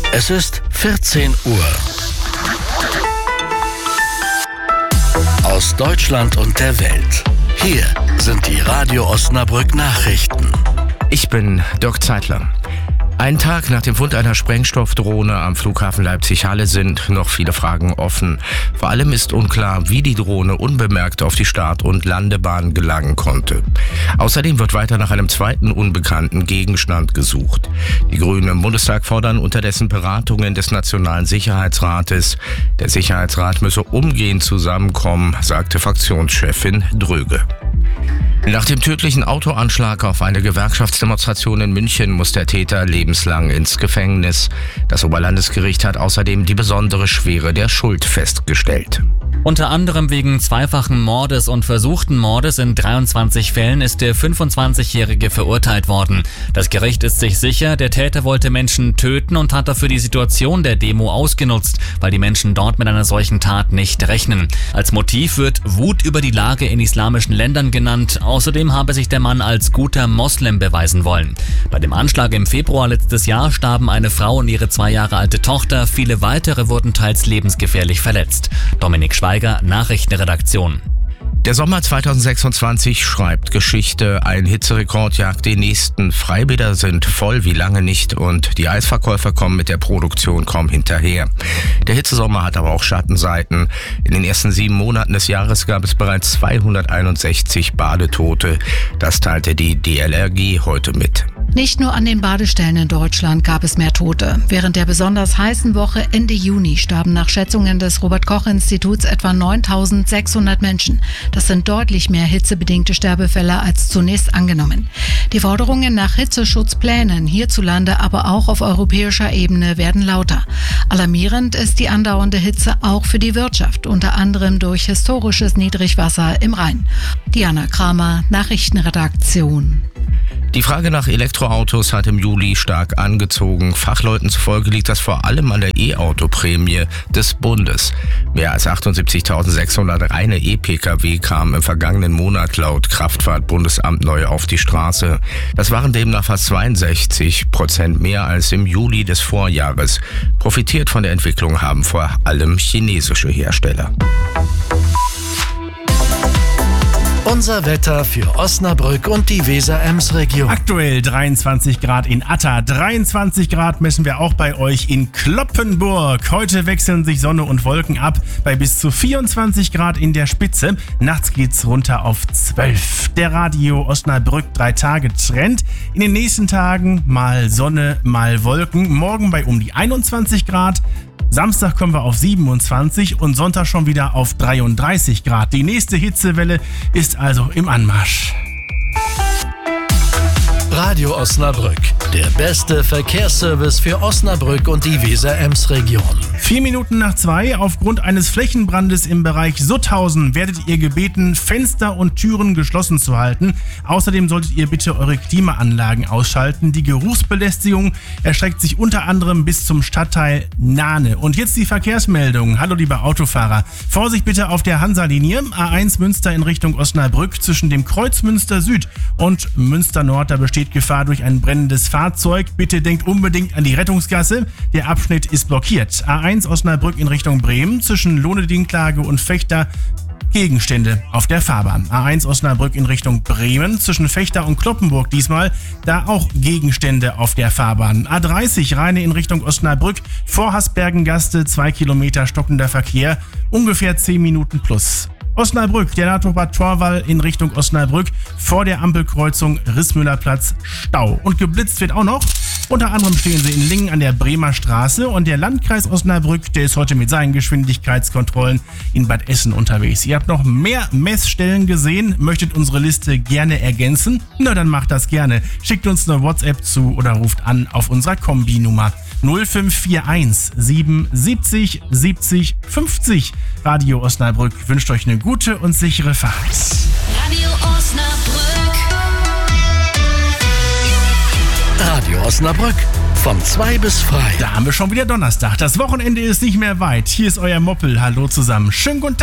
Es ist 14 Uhr. Aus Deutschland und der Welt. Hier sind die Radio Osnabrück Nachrichten. Ich bin Dirk Zeitler. Einen Tag nach dem Fund einer Sprengstoffdrohne am Flughafen Leipzig-Halle sind noch viele Fragen offen. Vor allem ist unklar, wie die Drohne unbemerkt auf die Start- und Landebahn gelangen konnte. Außerdem wird weiter nach einem zweiten unbekannten Gegenstand gesucht. Die Grünen im Bundestag fordern unterdessen Beratungen des Nationalen Sicherheitsrates. Der Sicherheitsrat müsse umgehend zusammenkommen, sagte Fraktionschefin Dröge. Nach dem tödlichen Autoanschlag auf eine Gewerkschaftsdemonstration in München muss der Täter lebenslang ins Gefängnis. Das Oberlandesgericht hat außerdem die besondere Schwere der Schuld festgestellt. Unter anderem wegen zweifachen Mordes und versuchten Mordes in 23 Fällen ist der 25-Jährige verurteilt worden. Das Gericht ist sich sicher, der Täter wollte Menschen töten und hat dafür die Situation der Demo ausgenutzt, weil die Menschen dort mit einer solchen Tat nicht rechnen. Als Motiv wird Wut über die Lage in islamischen Ländern genannt. Außerdem habe sich der Mann als guter Moslem beweisen wollen. Bei dem Anschlag im Februar letztes Jahr starben eine Frau und ihre 2 Jahre alte Tochter. Viele weitere wurden teils lebensgefährlich verletzt. Dominik Schweiger, Nachrichtenredaktion. Der Sommer 2026 schreibt Geschichte. Ein Hitzerekord jagt den nächsten. Freibäder sind voll wie lange nicht und die Eisverkäufer kommen mit der Produktion kaum hinterher. Der Hitzesommer hat aber auch Schattenseiten. In den ersten 7 Monaten des Jahres gab es bereits 261 Badetote. Das teilte die DLRG heute mit. Nicht nur an den Badestellen in Deutschland gab es mehr Tote. Während der besonders heißen Woche Ende Juni starben nach Schätzungen des Robert-Koch-Instituts etwa 9.600 Menschen. Das sind deutlich mehr hitzebedingte Sterbefälle als zunächst angenommen. Die Forderungen nach Hitzeschutzplänen hierzulande, aber auch auf europäischer Ebene werden lauter. Alarmierend ist die andauernde Hitze auch für die Wirtschaft, unter anderem durch historisches Niedrigwasser im Rhein. Diana Kramer, Nachrichtenredaktion. Die Frage nach Elektroautos hat im Juli stark angezogen. Fachleuten zufolge liegt das vor allem an der E-Auto-Prämie des Bundes. Mehr als 78.600 reine E-Pkw kamen im vergangenen Monat laut Kraftfahrtbundesamt neu auf die Straße. Das waren demnach fast 62% mehr als im Juli des Vorjahres. Profitiert von der Entwicklung haben vor allem chinesische Hersteller. Unser Wetter für Osnabrück und die Weser-Ems-Region. Aktuell 23 Grad in Atta, 23 Grad messen wir auch bei euch in Cloppenburg. Heute wechseln sich Sonne und Wolken ab bei bis zu 24 Grad in der Spitze. Nachts geht's runter auf 12. Der Radio Osnabrück 3 Tage Trend. In den nächsten Tagen mal Sonne, mal Wolken. Morgen bei um die 21 Grad. Samstag kommen wir auf 27 und Sonntag schon wieder auf 33 Grad. Die nächste Hitzewelle ist also im Anmarsch. Radio Osnabrück, der beste Verkehrsservice für Osnabrück und die Weser-Ems-Region. 4 Minuten nach 2. Aufgrund eines Flächenbrandes im Bereich Sutthausen werdet ihr gebeten, Fenster und Türen geschlossen zu halten. Außerdem solltet ihr bitte eure Klimaanlagen ausschalten. Die Geruchsbelästigung erstreckt sich unter anderem bis zum Stadtteil Nahne. Und jetzt die Verkehrsmeldung. Hallo liebe Autofahrer. Vorsicht bitte auf der Hansa-Linie. A1 Münster in Richtung Osnabrück zwischen dem Kreuz Münster Süd und Münster Nord. Da besteht Gefahr durch ein brennendes Fahrzeug. Bitte denkt unbedingt an die Rettungsgasse. Der Abschnitt ist blockiert. A1 Osnabrück in Richtung Bremen zwischen Lohne-Dinklage und Fechter. Gegenstände auf der Fahrbahn. A1 Osnabrück in Richtung Bremen zwischen Fechter und Cloppenburg diesmal. Da auch Gegenstände auf der Fahrbahn. A30 Rheine in Richtung Osnabrück vor Hasbergengaste 2 Kilometer stockender Verkehr. Ungefähr 10 Minuten plus. Osnabrück, der Naturbad Torwall in Richtung Osnabrück, vor der Ampelkreuzung Rissmüllerplatz Stau. Und geblitzt wird auch noch. Unter anderem stehen sie in Lingen an der Bremer Straße und der Landkreis Osnabrück, der ist heute mit seinen Geschwindigkeitskontrollen in Bad Essen unterwegs. Ihr habt noch mehr Messstellen gesehen, möchtet unsere Liste gerne ergänzen? Na, dann macht das gerne. Schickt uns eine WhatsApp zu oder ruft an auf unserer Kombi-Nummer 0541 77 70 50. Radio Osnabrück wünscht euch eine gute und sichere Fahrt. Radio Osnabrück. Radio Osnabrück von 2 bis frei. Da haben wir schon wieder Donnerstag. Das Wochenende ist nicht mehr weit. Hier ist euer Moppel. Hallo zusammen. Schönen guten Tag.